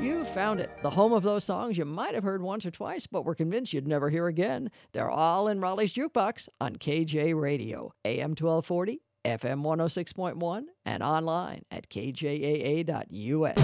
You found it. The home of those songs you might have heard once or twice, but were convinced you'd never hear again. They're all in Raleigh's Jukebox on KJ Radio, AM 1240, FM 106.1, and online at kjaa.us.